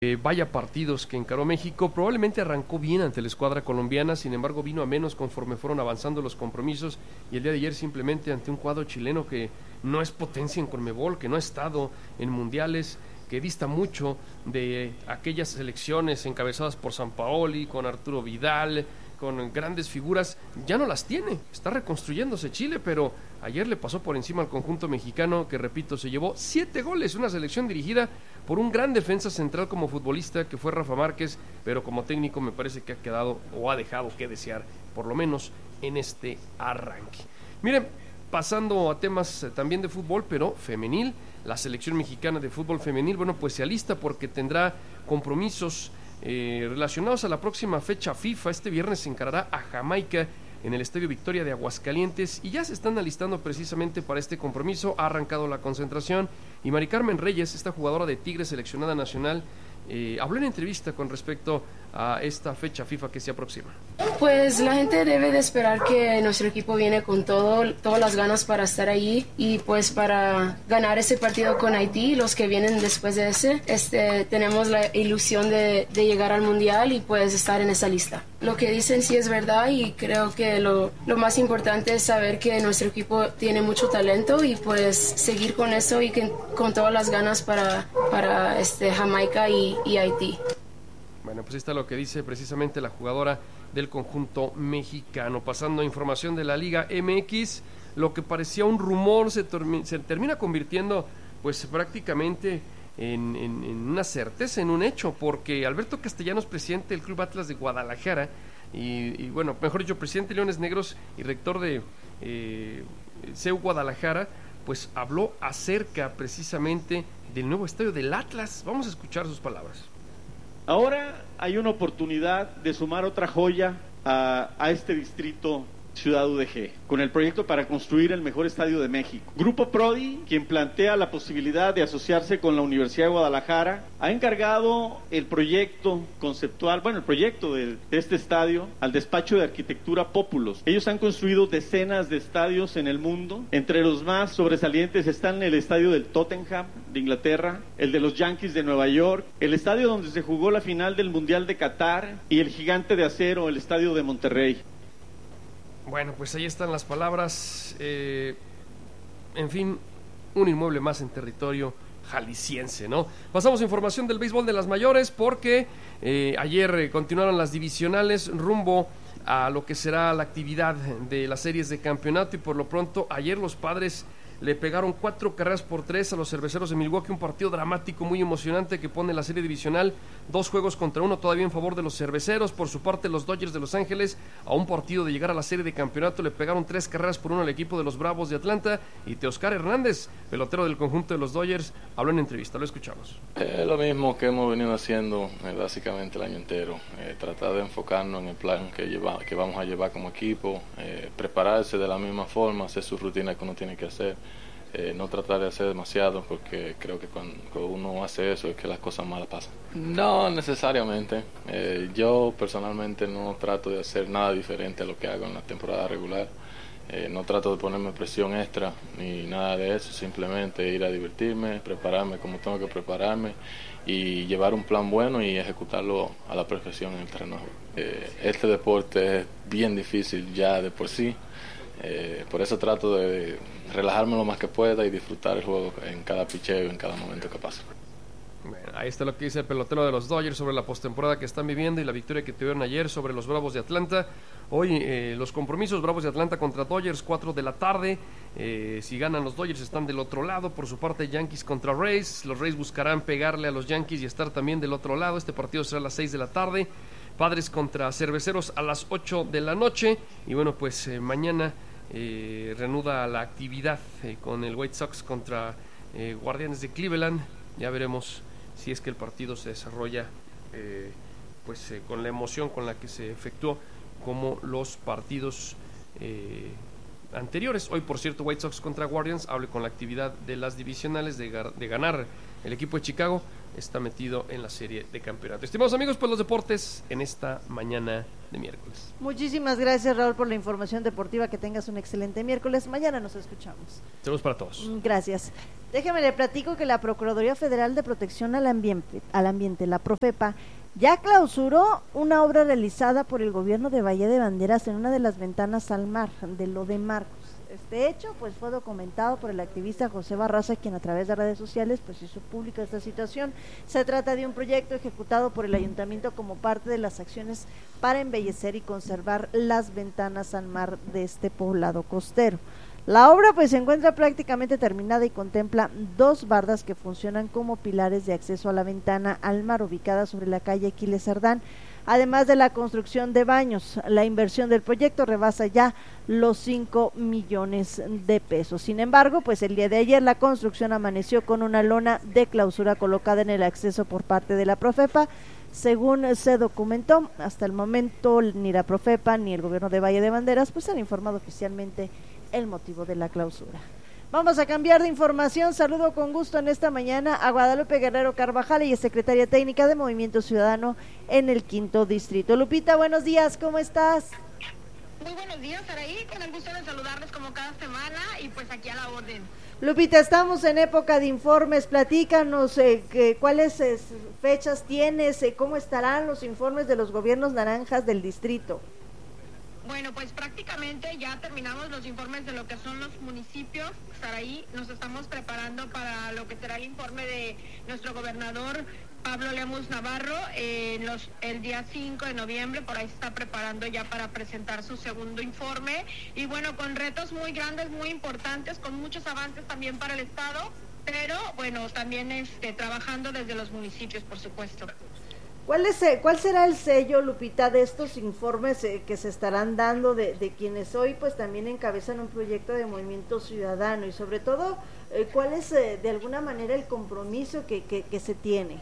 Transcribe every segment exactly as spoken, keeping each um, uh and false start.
Eh, vaya partidos que encaró México. Probablemente arrancó bien ante la escuadra colombiana, sin embargo vino a menos conforme fueron avanzando los compromisos, y el día de ayer simplemente ante un cuadro chileno que no es potencia en Conmebol, que no ha estado en mundiales, que dista mucho de aquellas selecciones encabezadas por Sampaoli, con Arturo Vidal, con grandes figuras. Ya no las tiene, está reconstruyéndose Chile, pero ayer le pasó por encima al conjunto mexicano, que repito, se llevó siete goles, una selección dirigida por un gran defensa central como futbolista que fue Rafa Márquez, pero como técnico me parece que ha quedado o ha dejado que desear, por lo menos en este arranque. Miren, pasando a temas también de fútbol, pero femenil, la selección mexicana de fútbol femenil, bueno, pues se alista porque tendrá compromisos eh, relacionados a la próxima fecha FIFA. Este viernes se encarará a Jamaica en el Estadio Victoria de Aguascalientes, y ya se están alistando precisamente para este compromiso. Ha arrancado la concentración, y Mari Carmen Reyes, esta jugadora de Tigres seleccionada nacional, eh, habló en entrevista con respecto a esta fecha FIFA que se aproxima. Pues la gente debe de esperar que nuestro equipo viene con todo, todas las ganas para estar allí, y pues para ganar ese partido con Haití. Los que vienen después de ese, este, tenemos la ilusión de, de llegar al mundial y pues estar en esa lista. Lo que dicen sí es verdad, y creo que lo, lo más importante es saber que nuestro equipo tiene mucho talento, y pues seguir con eso y que, con todas las ganas para, para este, Jamaica y, y Haití. Bueno, pues está lo que dice precisamente la jugadora del conjunto mexicano. Pasando a información de la Liga M X, lo que parecía un rumor se, termi- se termina convirtiendo pues prácticamente en, en, en una certeza, en un hecho, porque Alberto Castellanos, presidente del Club Atlas de Guadalajara, y, y bueno, mejor dicho, presidente de Leones Negros y rector de eh, C E U Guadalajara, pues habló acerca precisamente del nuevo estadio del Atlas. Vamos a escuchar sus palabras. Ahora hay una oportunidad de sumar otra joya a, a este distrito Ciudad U D G, con el proyecto para construir el mejor estadio de México. Grupo Prodi, quien plantea la posibilidad de asociarse con la Universidad de Guadalajara, ha encargado el proyecto conceptual, bueno, el proyecto de, de este estadio al despacho de arquitectura Populous. Ellos han construido decenas de estadios en el mundo. Entre los más sobresalientes están el estadio del Tottenham de Inglaterra, el de los Yankees de Nueva York, el estadio donde se jugó la final del Mundial de Qatar, y el gigante de acero, el estadio de Monterrey. Bueno, pues ahí están las palabras. Eh, en fin, un inmueble más en territorio jalisciense, ¿no? Pasamos a información del béisbol de las mayores, porque eh, ayer eh, continuaron las divisionales rumbo a lo que será la actividad de las series de campeonato, y por lo pronto ayer los Padres le pegaron cuatro carreras por tres a los Cerveceros de Milwaukee, un partido dramático, muy emocionante, que pone la serie divisional dos juegos contra uno todavía en favor de los Cerveceros. Por su parte, los Dodgers de Los Ángeles, a un partido de llegar a la serie de campeonato, le pegaron tres carreras por uno al equipo de los Bravos de Atlanta, y Teoscar Hernández, pelotero del conjunto de los Dodgers, habló en entrevista. Lo escuchamos. Eh, lo mismo que hemos venido haciendo eh, básicamente el año entero, eh, tratar de enfocarnos en el plan que, lleva, que vamos a llevar como equipo, eh, prepararse de la misma forma, hacer su rutina que uno tiene que hacer. Eh, no tratar de hacer demasiado, porque creo que cuando, cuando uno hace eso es que las cosas malas pasan. No necesariamente. Eh, yo personalmente no trato de hacer nada diferente a lo que hago en la temporada regular. Eh, no trato de ponerme presión extra ni nada de eso, simplemente ir a divertirme, prepararme como tengo que prepararme y llevar un plan bueno y ejecutarlo a la perfección en el terreno. Eh, este deporte es bien difícil ya de por sí. Eh, por eso trato de relajarme lo más que pueda y disfrutar el juego en cada picheo, en cada momento que pasa. Bueno, ahí está lo que dice el pelotero de los Dodgers sobre la postemporada que están viviendo y la victoria que tuvieron ayer sobre los Bravos de Atlanta. Hoy eh, los compromisos: Bravos de Atlanta contra Dodgers, cuatro de la tarde. Eh, si ganan los Dodgers están del otro lado. Por su parte, Yankees contra Rays. Los Rays buscarán pegarle a los Yankees y estar también del otro lado. Este partido será a las seis de la tarde. Padres contra Cerveceros a las ocho de la noche. Y bueno, pues eh, mañana eh, reanuda la actividad eh, con el White Sox contra eh, Guardianes de Cleveland. Ya veremos si es que el partido se desarrolla eh, pues eh, con la emoción con la que se efectuó como los partidos eh, anteriores. Hoy, por cierto, White Sox contra Guardians, hable con la actividad de las divisionales de, de ganar el equipo de Chicago, está metido en la serie de campeonato. Estimados amigos, pues los deportes en esta mañana de miércoles. Muchísimas gracias, Raúl, por la información deportiva. Que tengas un excelente miércoles. Mañana nos escuchamos. Saludos para todos. Gracias. Déjeme le platico que la Procuraduría Federal de Protección al Ambiente, al Ambiente, la Profepa, ya clausuró una obra realizada por el gobierno de Valle de Banderas en una de las ventanas al mar de Lo de Marcos. Este hecho pues fue documentado por el activista José Barraza, quien a través de redes sociales pues hizo pública esta situación. Se trata de un proyecto ejecutado por el ayuntamiento como parte de las acciones para embellecer y conservar las ventanas al mar de este poblado costero. La obra pues se encuentra prácticamente terminada y contempla dos bardas que funcionan como pilares de acceso a la ventana al mar, ubicada sobre la calle Aquiles Cerdán, además de la construcción de baños. La inversión del proyecto rebasa ya los cinco millones de pesos. Sin embargo, pues el día de ayer la construcción amaneció con una lona de clausura colocada en el acceso por parte de la Profepa. Según se documentó, hasta el momento ni la Profepa ni el gobierno de Valle de Banderas pues han informado oficialmente el motivo de la clausura. Vamos a cambiar de información. Saludo con gusto en esta mañana a Guadalupe Guerrero Carvajal, ella es secretaria técnica de Movimiento Ciudadano en el Quinto Distrito. Lupita, buenos días, ¿cómo estás? Muy buenos días, Saraí, con el gusto de saludarles como cada semana y pues aquí a la orden. Lupita, estamos en época de informes, platícanos eh, que, cuáles eh, fechas tienes, eh, cómo estarán los informes de los gobiernos naranjas del distrito. Bueno, pues prácticamente ya terminamos los informes de lo que son los municipios. Saraí, nos estamos preparando para lo que será el informe de nuestro gobernador Pablo Lemus Navarro eh, los, el día cinco de noviembre, por ahí se está preparando ya para presentar su segundo informe y bueno, con retos muy grandes, muy importantes, con muchos avances también para el Estado, pero bueno, también este, trabajando desde los municipios, por supuesto. ¿Cuál es, cuál será el sello, Lupita, de estos informes eh, que se estarán dando de, de quienes hoy pues también encabezan un proyecto de Movimiento Ciudadano y sobre todo eh, cuál es eh, de alguna manera el compromiso que, que, que se tiene?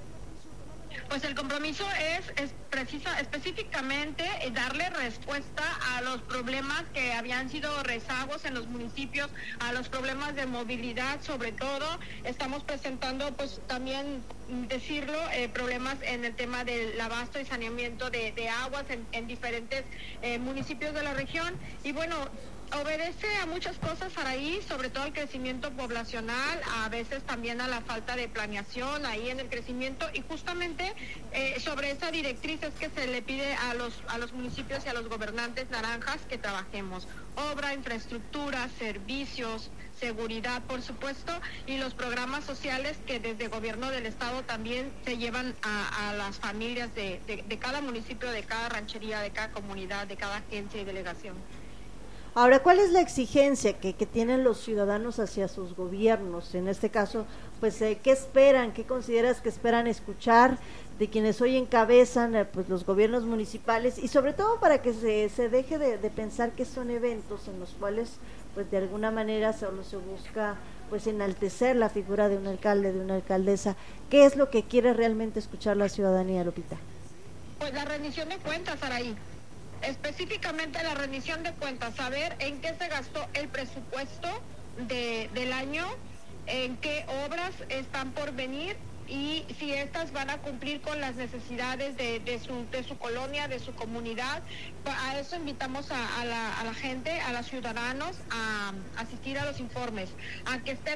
Pues el compromiso es, es precisa, específicamente eh, darle respuesta a los problemas que habían sido rezagos en los municipios, a los problemas de movilidad sobre todo. Estamos presentando pues también, decirlo, eh, problemas en el tema del abasto y saneamiento de, de aguas en, en diferentes eh, municipios de la región y bueno, obedece a muchas cosas, Saraí, sobre todo al crecimiento poblacional, a veces también a la falta de planeación ahí en el crecimiento y justamente eh, sobre esa directriz es que se le pide a los a los municipios y a los gobernantes naranjas que trabajemos. Obra, infraestructura, servicios, seguridad, por supuesto, y los programas sociales que desde gobierno del Estado también se llevan a, a las familias de, de, de cada municipio, de cada ranchería, de cada comunidad, de cada agencia y delegación. Ahora, ¿cuál es la exigencia que, que tienen los ciudadanos hacia sus gobiernos? En este caso, pues, eh, ¿qué esperan? ¿Qué consideras que esperan escuchar de quienes hoy encabezan eh, pues, los gobiernos municipales? Y sobre todo para que se, se deje de, de pensar que son eventos en los cuales, pues, de alguna manera solo se busca, pues, enaltecer la figura de un alcalde, de una alcaldesa. ¿Qué es lo que quiere realmente escuchar la ciudadanía, Lupita? Pues la rendición de cuentas, Saraí. Específicamente la rendición de cuentas, saber en qué se gastó el presupuesto de, del año, en qué obras están por venir y si estas van a cumplir con las necesidades de, de, su, de su colonia, de su comunidad. A eso invitamos a, a, la, a la gente, a los ciudadanos a, a asistir a los informes, a que estén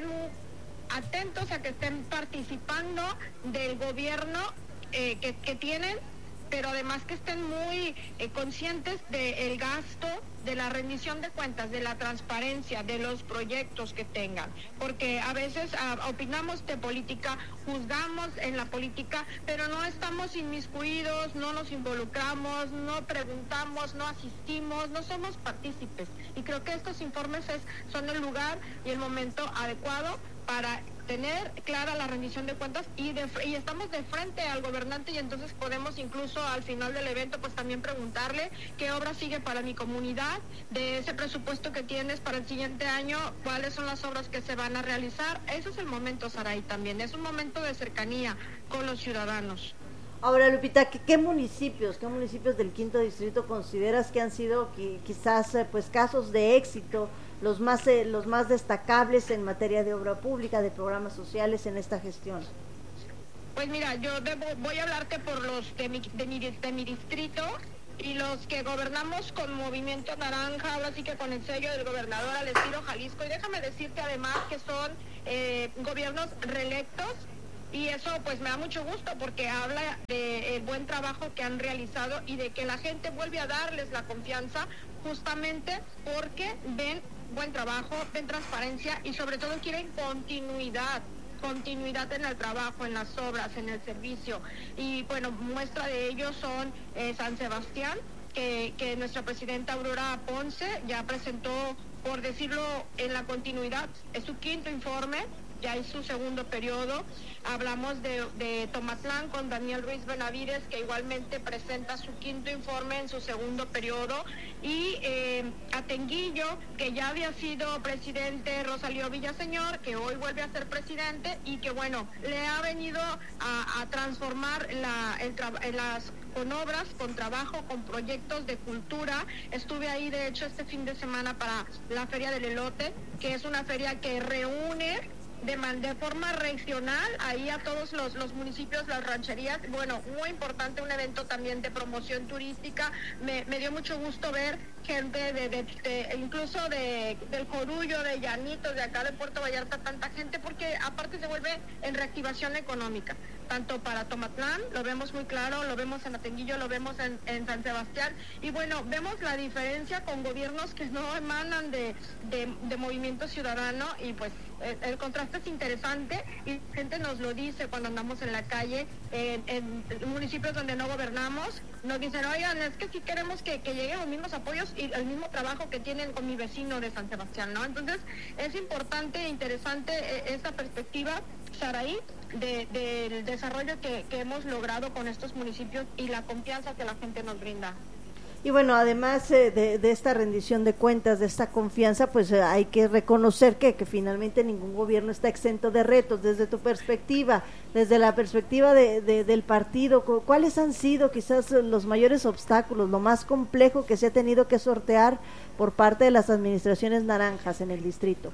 atentos, a que estén participando del gobierno eh, que, que tienen, pero además que estén muy eh, conscientes del gasto, de la rendición de cuentas, de la transparencia, de los proyectos que tengan, porque a veces uh, opinamos de política, juzgamos en la política, pero no estamos inmiscuidos, no nos involucramos, no preguntamos, no asistimos, no somos partícipes, y creo que estos informes es, son el lugar y el momento adecuado para tener clara la rendición de cuentas y, de, y estamos de frente al gobernante y entonces podemos incluso al final del evento pues también preguntarle qué obra sigue para mi comunidad, de ese presupuesto que tienes para el siguiente año, cuáles son las obras que se van a realizar. Eso es el momento, Saraí, también, es un momento de cercanía con los ciudadanos. Ahora, Lupita, ¿qué, qué municipios, qué municipios del Quinto Distrito consideras que han sido que, quizás pues casos de éxito, los más eh, los más destacables en materia de obra pública, de programas sociales en esta gestión? Pues mira, yo debo, voy a hablarte por los de mi, de mi, de mi distrito y los que gobernamos con Movimiento Naranja, ahora sí que con el sello del gobernador al estilo Jalisco. Y déjame decirte además que son eh, gobiernos reelectos. Y eso pues me da mucho gusto porque habla del buen trabajo que han realizado y de que la gente vuelve a darles la confianza justamente porque ven buen trabajo, ven transparencia y sobre todo quieren continuidad, continuidad en el trabajo, en las obras, en el servicio. Y bueno, muestra de ello son eh, San Sebastián, que, que nuestra presidenta Aurora Ponce ya presentó, por decirlo, en la continuidad, es su quinto informe, ya es su segundo periodo. Hablamos de, de Tomatlán con Daniel Ruiz Benavides, que igualmente presenta su quinto informe en su segundo periodo, y eh, Atenguillo, que ya había sido presidente Rosalío Villaseñor, que hoy vuelve a ser presidente y que bueno, le ha venido a, a transformar la, el tra- las con obras, con trabajo, con proyectos de cultura. Estuve ahí de hecho este fin de semana para la Feria del Elote, que es una feria que reúne de, man, de forma regional ahí a todos los, los municipios, las rancherías. Bueno, muy importante, un evento también de promoción turística. Me, me dio mucho gusto ver gente de, de, de incluso de del Corullo, de Llanitos, de acá de Puerto Vallarta, tanta gente, porque aparte se vuelve en reactivación económica, tanto para Tomatlán, lo vemos muy claro, lo vemos en Atenguillo, lo vemos en, en San Sebastián, y bueno, vemos la diferencia con gobiernos que no emanan de, de, de Movimiento Ciudadano, y pues el, el contraste es interesante, y la gente nos lo dice cuando andamos en la calle, en, en municipios donde no gobernamos, nos dicen, oigan, es que sí queremos que, que lleguen los mismos apoyos y el mismo trabajo que tienen con mi vecino de San Sebastián, ¿no? Entonces, es importante e interesante eh, esta perspectiva, Saraí, de, del desarrollo que, que hemos logrado con estos municipios y la confianza que la gente nos brinda. Y bueno, además eh, de, de esta rendición de cuentas, de esta confianza, pues eh, hay que reconocer que, que finalmente ningún gobierno está exento de retos. Desde tu perspectiva, desde la perspectiva de, de, del partido, ¿cuáles han sido quizás los mayores obstáculos, lo más complejo que se ha tenido que sortear por parte de las administraciones naranjas en el distrito?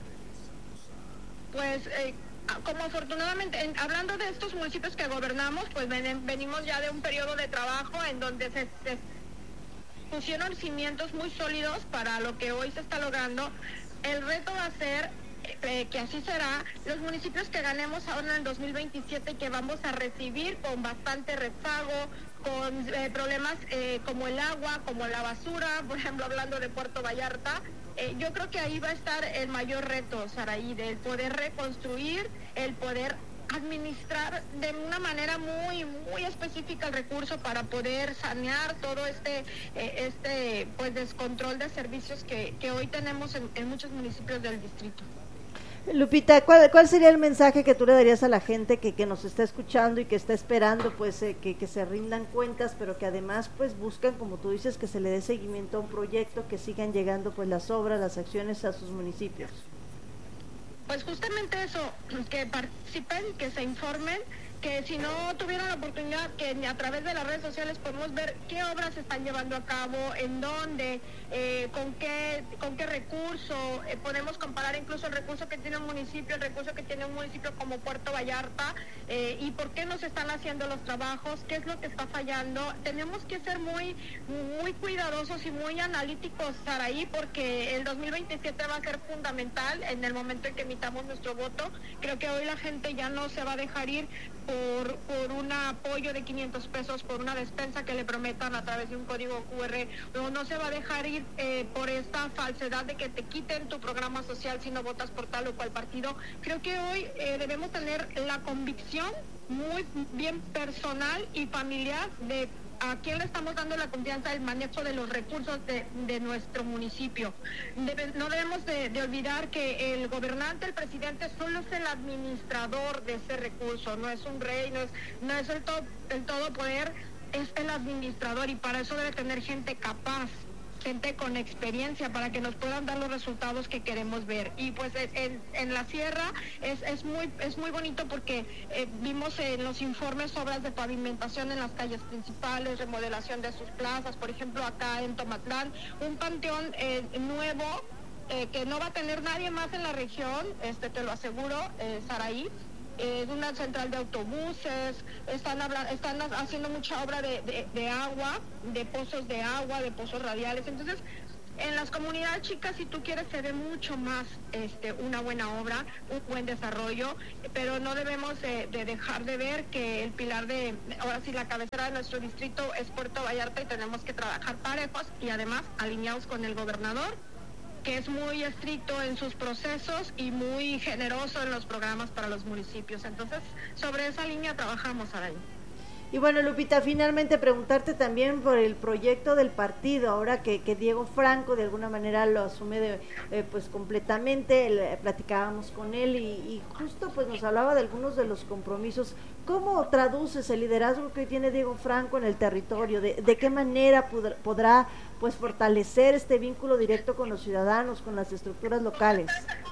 Pues eh, como afortunadamente, en, hablando de estos municipios que gobernamos, pues ven, venimos ya de un periodo de trabajo en donde se, se pusieron cimientos muy sólidos para lo que hoy se está logrando. El reto va a ser, eh, que así será, los municipios que ganemos ahora en el dos mil veintisiete, que vamos a recibir con bastante rezago, con eh, problemas eh, como el agua, como la basura, por ejemplo, hablando de Puerto Vallarta. Eh, yo creo que ahí va a estar el mayor reto, Saraí, del poder reconstruir, el poder administrar de una manera muy muy específica el recurso para poder sanear todo este eh, este pues descontrol de servicios que, que hoy tenemos en, en muchos municipios del distrito. Lupita, ¿cuál, cuál sería el mensaje que tú le darías a la gente que, que nos está escuchando y que está esperando pues eh, que, que se rindan cuentas, pero que además pues buscan, como tú dices, que se le dé seguimiento a un proyecto, que sigan llegando pues las obras, las acciones a sus municipios? Pues justamente eso, que participen, que se informen, que si no tuvieran la oportunidad, que a través de las redes sociales podemos ver qué obras se están llevando a cabo, en dónde, eh, con qué con qué recurso, eh, podemos comparar incluso el recurso que tiene un municipio, el recurso que tiene un municipio como Puerto Vallarta, eh, y por qué no se están haciendo los trabajos, qué es lo que está fallando. Tenemos que ser muy muy cuidadosos y muy analíticos, Saraí, porque el dos mil veintisiete va a ser fundamental en el momento en que emitamos nuestro voto. Creo que hoy la gente ya no se va a dejar ir Por, por un apoyo de quinientos pesos, por una despensa que le prometan a través de un código cu erre, o no se va a dejar ir eh, por esta falsedad de que te quiten tu programa social si no votas por tal o cual partido. Creo que hoy eh, debemos tener la convicción muy bien personal y familiar de a quién le estamos dando la confianza del manejo de los recursos de, de nuestro municipio. Debe, no debemos de, de olvidar que el gobernante, el presidente, solo es el administrador de ese recurso, no es un rey, no es, no es el, to, el todopoder, es el administrador, y para eso debe tener gente capaz, gente con experiencia, para que nos puedan dar los resultados que queremos ver. Y pues en, en la sierra es, es muy es muy bonito porque eh, vimos en los informes obras de pavimentación en las calles principales, remodelación de sus plazas, por ejemplo acá en Tomatlán, un panteón eh, nuevo, eh, que no va a tener nadie más en la región, este te lo aseguro, eh, Saraí, eh, de una central de autobuses, están, habla, están haciendo mucha obra de, de, de agua, de pozos de agua, de pozos radiales. Entonces, en las comunidades chicas, si tú quieres, se ve mucho más este, una buena obra, un buen desarrollo, pero no debemos de, de dejar de ver que el pilar de, ahora sí, la cabecera de nuestro distrito es Puerto Vallarta y tenemos que trabajar parejos y además alineados con el gobernador, que es muy estricto en sus procesos y muy generoso en los programas para los municipios. Entonces, sobre esa línea trabajamos, Aray. Y bueno, Lupita, finalmente preguntarte también por el proyecto del partido, ahora que, que Diego Franco de alguna manera lo asume de, eh, pues completamente, el, platicábamos con él y, y justo pues nos hablaba de algunos de los compromisos. ¿Cómo traduces el liderazgo que tiene Diego Franco en el territorio? ¿De, de qué manera podrá, podrá pues fortalecer este vínculo directo con los ciudadanos, con las estructuras locales?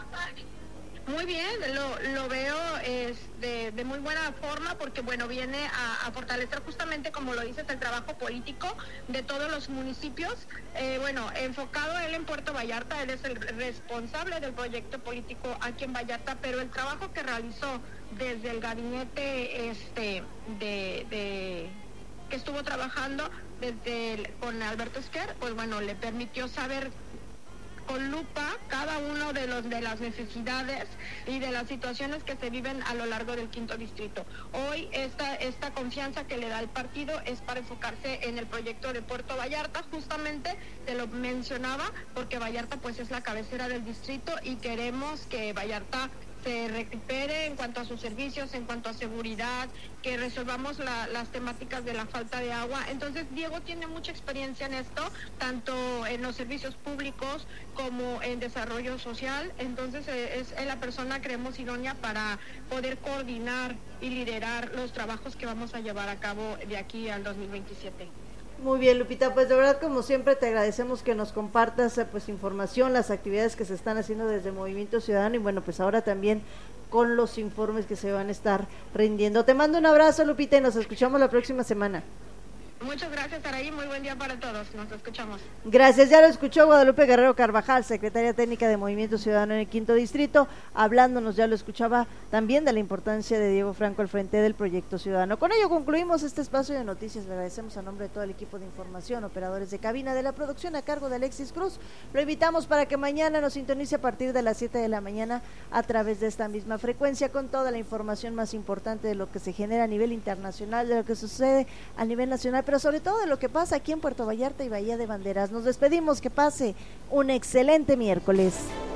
Muy bien, lo, lo veo es de, de muy buena forma porque, bueno, viene a, a fortalecer justamente, como lo dices, el trabajo político de todos los municipios. Eh, bueno, enfocado él en Puerto Vallarta, él es el responsable del proyecto político aquí en Vallarta, pero el trabajo que realizó desde el gabinete este de... de que estuvo trabajando desde el, con Alberto Esquer, pues bueno, le permitió saber con lupa cada uno de los de las necesidades y de las situaciones que se viven a lo largo del quinto distrito. Hoy esta esta confianza que le da el partido es para enfocarse en el proyecto de Puerto Vallarta, justamente te lo mencionaba porque Vallarta pues es la cabecera del distrito y queremos que Vallarta se recupere en cuanto a sus servicios, en cuanto a seguridad, que resolvamos la, las temáticas de la falta de agua. Entonces, Diego tiene mucha experiencia en esto, tanto en los servicios públicos como en desarrollo social. Entonces, eh, es, es la persona, creemos, idónea para poder coordinar y liderar los trabajos que vamos a llevar a cabo de aquí al dos mil veintisiete. Muy bien, Lupita, pues de verdad, como siempre, te agradecemos que nos compartas pues información, las actividades que se están haciendo desde Movimiento Ciudadano y bueno, pues ahora también con los informes que se van a estar rindiendo. Te mando un abrazo, Lupita, y nos escuchamos la próxima semana. Muchas gracias, Araí. Muy buen día para todos. Nos escuchamos. Gracias. Ya lo escuchó Guadalupe Guerrero Carvajal, secretaria técnica de Movimiento Ciudadano en el Quinto Distrito, hablándonos, ya lo escuchaba, también de la importancia de Diego Franco al frente del Proyecto Ciudadano. Con ello concluimos este espacio de noticias. Le agradecemos a nombre de todo el equipo de información, operadores de cabina, de la producción a cargo de Alexis Cruz. Lo invitamos para que mañana nos sintonice a partir de las siete de la mañana a través de esta misma frecuencia con toda la información más importante de lo que se genera a nivel internacional, de lo que sucede a nivel nacional, pero sobre todo de lo que pasa aquí en Puerto Vallarta y Bahía de Banderas. Nos despedimos, que pase un excelente miércoles.